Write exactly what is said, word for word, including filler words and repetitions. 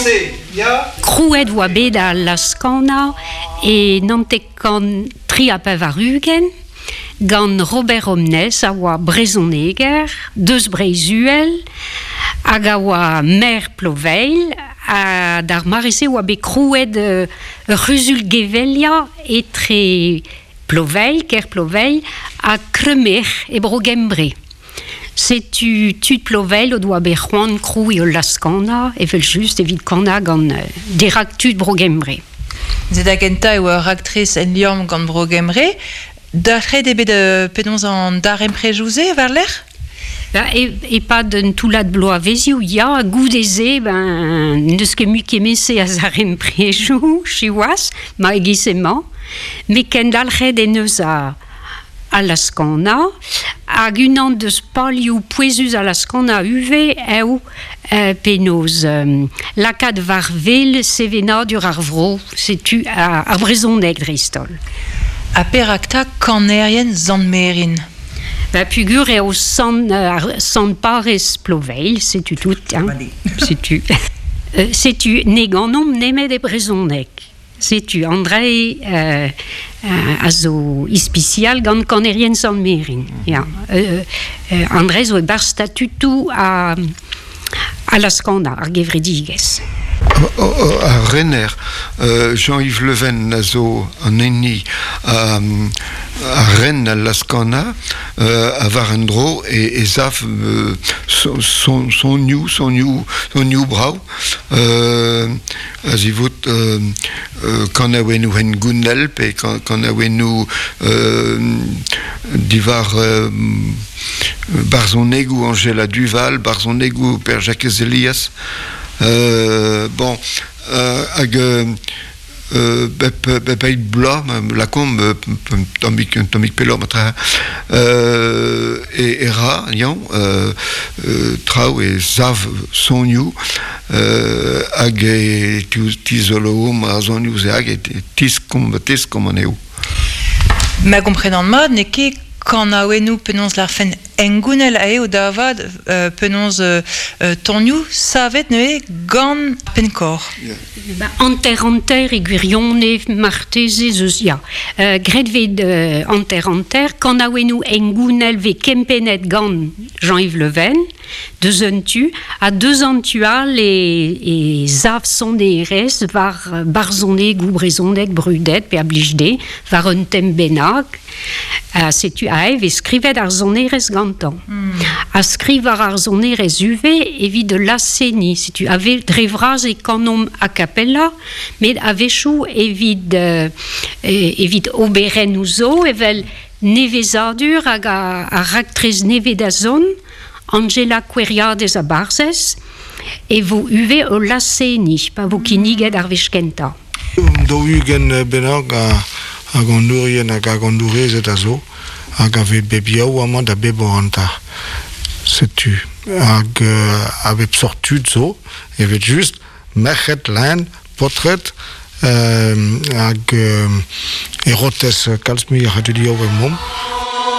Crouet voa beda la skana et nantekon tri a pevarugen gant Robert Omnes a oa brezoneger, deus breizuel, hag a oa mer ploveil, a d'ar marese oa be crouet uh, rusul gevelia etre ploveil, ker ploveil, a kremer e brogembre. C'est-tu tu ploveil o doa be c'hoant krou e laskana, e vel just evit kana gant uh, derak tu brogembre. Zed agenta e oa raktriz en liom gant brogembre, d'atre de bet de penons an darem prejouze var l'er? Ben, et, et pas d'un tout là de bloa vezio, il y a goût des ben, de ce que mu kemese a zarem prejou, chiwas, ma egisement, mais kendal red et neus a, a la skana, hag unan de spalioù poezus a la skana uve, eo, euh, penos, euh, lakad var vel sevenadur ar vro, setu a, a brezoneg dristol. A perakta kanerien zanmerin. La figure est au san, euh, san pares ploveil, c'est tu tout, hein. C'est tu. Euh, c'est tu néganom neme de brezonec. C'est tu André euh, euh, azo ispicial gant kanerien san merin. Ja. Euh, euh, André zo e bar statutu a a la skanda ar gevrediges. À Renner, euh, Jean-Yves Leven a zo an enni à, à Rennes à Lascana, euh, à Varendro et, et Zaf euh, son son son new son new son new brau euh, azivot euh, euh, quand a wenu hen Gunelp et quand quand a wenu euh, divar euh, Barzoneg ou Angela Duval, Barzoneg ou Père Jacques Elias. Euh, bon, euh, hag euh, bep bep bla la combe tomik tomik pelor matra euh, et era lion euh, euh, trau et zav sonyu euh, hag et tizolo ma zonyu ze hag et tis combe tis comme on est où ma comprenant mode n'est que quand a nous penons la fin engunel ae o davad euh, penons euh, euh, tonyu savet ne gan pencor. Yeah. Ba anter anter e gwirione marteze zeus ya. Uh, Gredved uh, anter anter quand a nous engunel ve kempenet gan Jean-Yves Leven de zuntu a deux antual et et zav son deres var barzone gou brezonek brudet pe ablijde var un tem benag. Uh, c'est tu aev et scrivet ar zoneres gantan. Mm. A skrivar ar zoneres uve evit de laseni. Si tu avais drevraz et kanom a capella, mais avechou evit uh, evit oberen ouzo evel nevezadur hag a, a raktrez nevedazon Angela Queriades a barzes et vous uve o laseni, pa vous kiniget ar veskenta. Do ugen benag a a gondurien a gondurez et azo hag ave bebia ou amant a beboranta c'est-tu hag ave sortud zo evet juste merchet len portrait hag erotes kalsmi a hatudio mom